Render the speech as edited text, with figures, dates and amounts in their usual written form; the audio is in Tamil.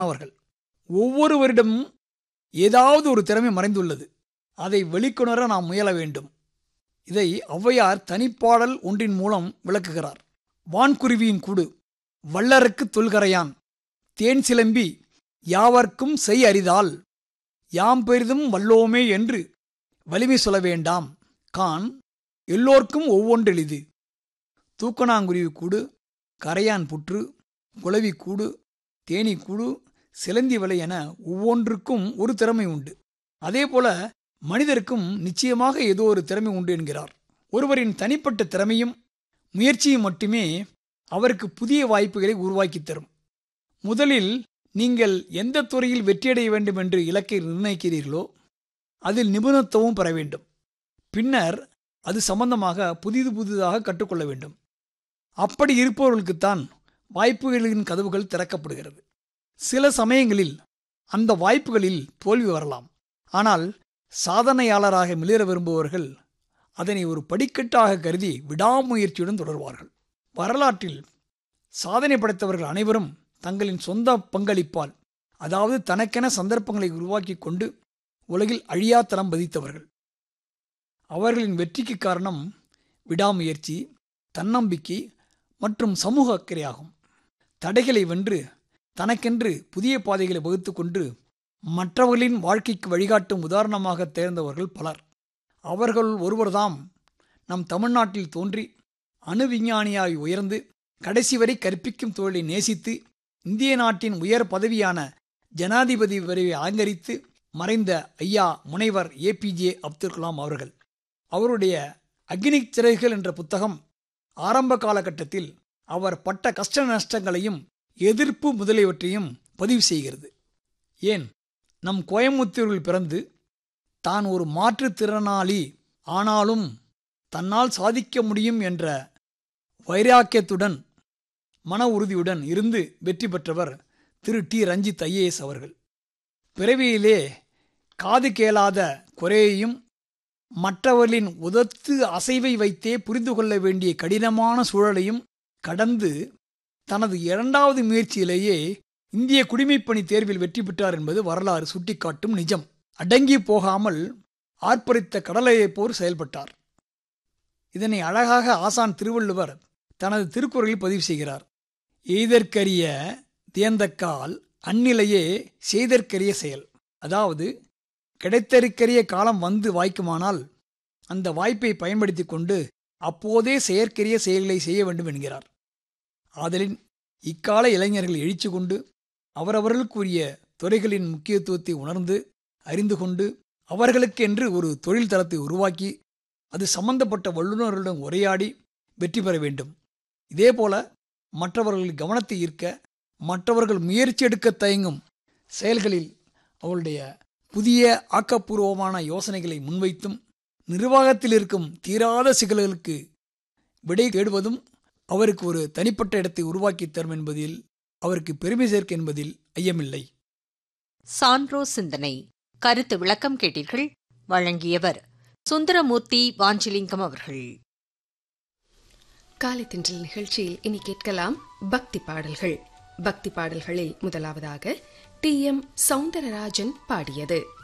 அவர்கள். ஒவ்வொருவரிடமும் ஏதாவது ஒரு திறமை மறைந்துள்ளது. அதை வெளிக்கொணர நாம் முயல வேண்டும். இதை ஔவையார் தனிப்பாடல் ஒன்றின் மூலம் விளக்குகிறார். வான்குருவியின் கூடு வள்ளருக்கு தொல்கரையான் தேன் சிலம்பி யாவர்க்கும் செய் அறிதால் யாம் பெரிதும் வல்லோமே என்று வலிமை சொல்ல வேண்டாம் கான் எல்லோர்க்கும் ஒவ்வொன்றெளிது. தூக்கணாங்குருவி கூடு, கரையான் புற்று, குளவி கூடு, தேனீ கூடு, சிலந்தி வலை என ஒவ்வொன்றுக்கும் ஒரு திறமை உண்டு. அதேபோல மனிதருக்கும் நிச்சயமாக ஏதோ ஒரு திறமை உண்டு என்கிறார். ஒருவரின் தனிப்பட்ட திறமையும் முயற்சியும் மட்டுமே அவருக்கு புதிய வாய்ப்புகளை உருவாக்கித் தரும். முதலில் நீங்கள் எந்த துறையில் வெற்றியடைய வேண்டும் என்று இலக்கை நிர்ணயிக்கிறீர்களோ அதில் நிபுணத்துவம் பெற வேண்டும். பின்னர் அது சம்பந்தமாக புதிதாக கற்றுக்கொள்ள வேண்டும். அப்படி இருப்பவர்களுக்குத்தான் வாய்ப்புகளின் கதவுகள் திறக்கப்படுகிறது. சில சமயங்களில் அந்த வாய்ப்புகளில் தோல்வி வரலாம். ஆனால் சாதனையாளராக மிளிர விரும்புபவர்கள் அதனை ஒரு படிக்கட்டாக கருதி விடாமுயற்சியுடன் தொடர்வார்கள். வரலாற்றில் சாதனை படைத்தவர்கள் அனைவரும் தங்களின் சொந்த பங்களிப்பால், அதாவது தனக்கென சந்தர்ப்பங்களை உருவாக்கி கொண்டு உலகில் அழியா தரம் பதித்தவர்கள். அவர்களின் வெற்றிக்கு காரணம் விடாமுயற்சி, தன்னம்பிக்கை மற்றும் சமூக அக்கறையாகும். தடைகளை வென்று தனக்கென்று புதிய பாதைகளை வகுத்து கொண்டு மற்றவர்களின் வாழ்க்கைக்கு வழிகாட்டும் உதாரணமாக தேர்ந்தவர்கள் பலர். அவர்கள் ஒருவர்தாம் நம் தமிழ்நாட்டில் தோன்றி அணு விஞ்ஞானியாய் உயர்ந்து கடைசி வரை கற்பிக்கும் தொழிலை நேசித்து இந்திய நாட்டின் உயர் பதவியான ஜனாதிபதி வரைவை அலங்கரித்து மறைந்த ஐயா முனைவர் APJ அப்துல் கலாம் அவர்கள். அவருடைய அக்னி சிறகுகள் என்ற புத்தகம் ஆரம்ப காலகட்டத்தில் அவர் பட்ட கஷ்ட நஷ்டங்களையும் எதிர்ப்பு முதலியவற்றையும் பதிவு செய்கிறது. ஏன், நம் கோயமுத்தூரில் பிறந்து தான் ஒரு மாற்றுத்திறனாளி ஆனாலும் தன்னால் சாதிக்க முடியும் என்ற வைராக்கியத்துடன் மன உறுதியுடன் இருந்து வெற்றி பெற்றவர் திரு T. ரஞ்சித் IAS அவர்கள். பிறவியிலே காது கேளாத குறையையும் மற்றவர்களின் உதத்து அசைவை வைத்தே புரிந்து கொள்ள வேண்டிய கடினமான சூழலையும் கடந்து தனது 2வது முயற்சியிலேயே இந்திய குடிமைப்பணி தேர்வில் வெற்றி பெற்றார் என்பது வரலாறு சுட்டிக்காட்டும் நிஜம். அடங்கி போகாமல் ஆர்ப்பரித்த கடலையைப் போர் செயல்பட்டார். இதனை அழகாக ஆசான் திருவள்ளுவர் தனது திருக்குறளில் பதிவு செய்கிறார். எய்தற்கரிய தேர்ந்தக்கால் அந்நிலையே செய்தற்கரிய செயல். அதாவது கிடைத்தற்கரிய காலம் வந்து வாய்க்குமானால் அந்த வாய்ப்பை பயன்படுத்தி கொண்டு அப்போதே செயற்கரிய செயல்களை செய்ய வேண்டும் என்கிறார். ஆதலின் இக்கால இளைஞர்கள் எழுச்சி கொண்டு அவரவர்களுக்குரிய துறைகளின் முக்கியத்துவத்தை உணர்ந்து அறிந்து கொண்டு அவர்களுக்கென்று ஒரு தொழில் தளத்தை உருவாக்கி அது சம்பந்தப்பட்ட வல்லுநர்களுடன் உரையாடி வெற்றி பெற வேண்டும். இதேபோல மற்றவர்கள் கவனத்தை ஈர்க்க, மற்றவர்கள் முயற்சி எடுக்க தயங்கும் செயல்களில் அவருடைய புதிய ஆக்கப்பூர்வமான யோசனைகளை முன்வைத்தும் நிர்வாகத்தில் இருக்கும் தீராத சிக்கல்களுக்கு விடை தேடுவதும் அவருக்கு ஒரு தனிப்பட்ட இடத்தை உருவாக்கி தரும் என்பதில் அவருக்கு பெருமை சேர்க்க என்பதில் ஐயமில்லை. சான்றோ சிந்தனை கருத்து விளக்கம் கேட்டீர்கள். வழங்கியவர் சுந்தரமூர்த்தி வாஞ்சிலிங்கம் அவர்கள். காலை தென்றல் நிகழ்ச்சியில் இனி கேட்கலாம் பக்தி பாடல்கள். பக்தி பாடல்களில் முதலாவதாக TM சௌந்தரராஜன் பாடியது.